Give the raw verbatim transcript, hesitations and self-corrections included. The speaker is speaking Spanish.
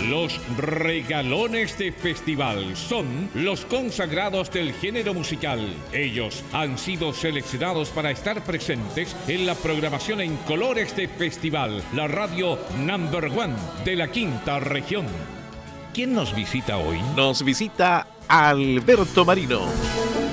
Los regalones de festival son los consagrados del género musical. Ellos han sido seleccionados para estar presentes en la programación en colores de festival, la radio number one de la quinta región. ¿Quién nos visita hoy? Nos visita Alberto Marino.